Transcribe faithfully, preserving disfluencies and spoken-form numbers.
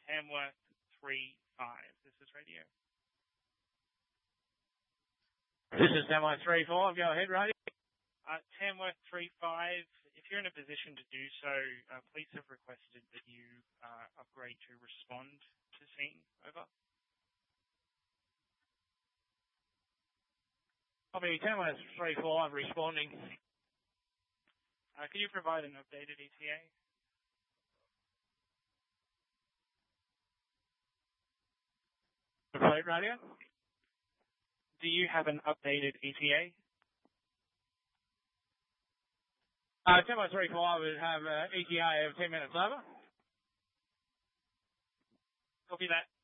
Tamworth three five. This is radio. This is Tamworth three five. Go ahead, radio. Uh, Tamworth three five, if you're in a position to do so, uh, police have requested that you uh, upgrade to respond to scene. Over. Copy, Tamworth three five responding. Uh, can you provide an updated E T A? Repeat, radio. Do you have an updated E T A? Uh, Tamworth three five would have uh, E T A of ten minutes over. Copy that.